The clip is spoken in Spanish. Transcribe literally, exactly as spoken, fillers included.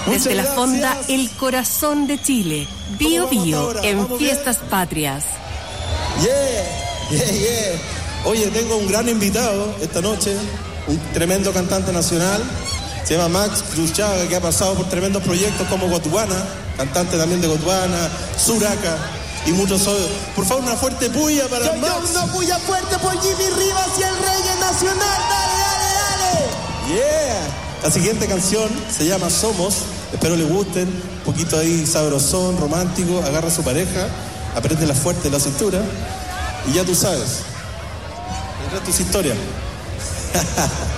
Desde la fonda El Corazón de Chile, Bio Bio en Fiestas bien? Patrias. Yeah, yeah, yeah. Oye, tengo un gran invitado esta noche, un tremendo cantante nacional, se llama Max Cruchaga, que ha pasado por tremendos proyectos como Gondwana, cantante también de Gondwana, Suraca y muchos otros. Por favor, una fuerte puya para yo, Max. Yo, una puya fuerte por Jimmy Rivas y el Reggae Nacional. Dale, dale, dale. Yeah. La siguiente canción se llama Somos. Espero les gusten. Un poquito ahí sabrosón, romántico. Agarra a su pareja, apriétela fuerte en la cintura y ya tú sabes. El resto es historia.